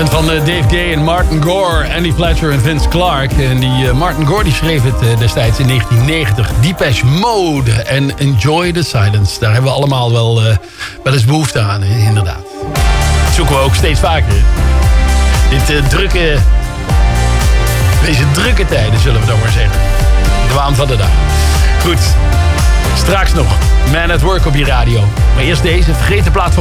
Band van Dave Gay en Martin Gore, Andy Fletcher en Vince Clarke. En die Martin Gore die schreef het destijds in 1990. Depeche Mode en Enjoy the Silence. Daar hebben we allemaal wel eens behoefte aan, inderdaad. Dat zoeken we ook steeds vaker. Deze drukke tijden, zullen we dan maar zeggen. De waan van de dag. Goed, straks nog Man at Work op je radio. Maar eerst deze vergeten plaat van